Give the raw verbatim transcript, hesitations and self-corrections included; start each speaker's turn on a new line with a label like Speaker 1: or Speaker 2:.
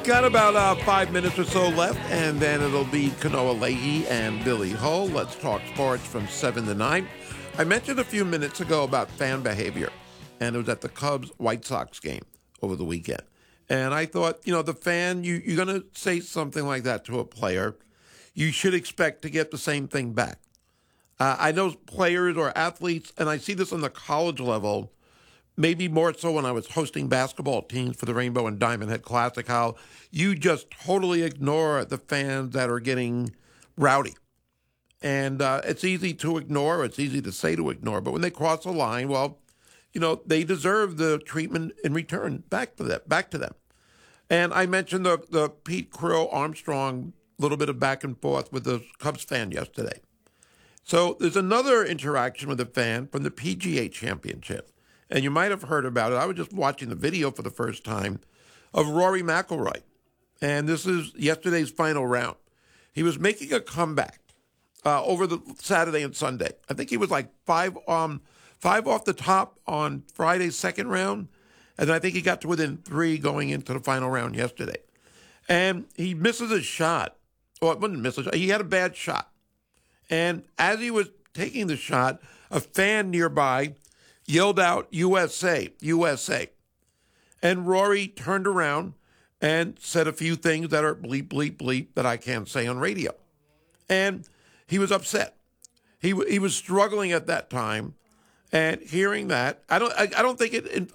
Speaker 1: Got about uh, five minutes or so left, and then it'll be Kanoa Leahy and Billy Hull. Let's talk sports from seven to nine. I mentioned a few minutes ago about fan behavior, and it was at the Cubs-White Sox game over the weekend. And I thought, you know, the fan, you, you're going to say something like that to a player, you should expect to get the same thing back. Uh, I know players or athletes, and I see this on the college level, maybe more so when I was hosting basketball teams for the Rainbow and Diamond Head Classic, how you just totally ignore the fans that are getting rowdy. And uh, it's easy to ignore, it's easy to say to ignore, but when they cross a line, well, you know, they deserve the treatment in return back to them. Back to them. And I mentioned the, the Pete Crow Armstrong little bit of back and forth with the Cubs fan yesterday. So there's another interaction with a fan from the P G A Championship. And you might have heard about it. I was just watching the video for the first time of Rory McIlroy. And this is yesterday's final round. He was making a comeback uh, over the Saturday and Sunday. I think he was like five um five off the top on Friday's second round. And I think he got to within three going into the final round yesterday. And he misses a shot. Or it wasn't miss a shot. He had a bad shot. And as he was taking the shot, a fan nearby yelled out, U S A, U S A. And Rory turned around and said a few things that are bleep, bleep, bleep that I can't say on radio. And he was upset. He he was struggling at that time. And hearing that, I don't I, I don't think it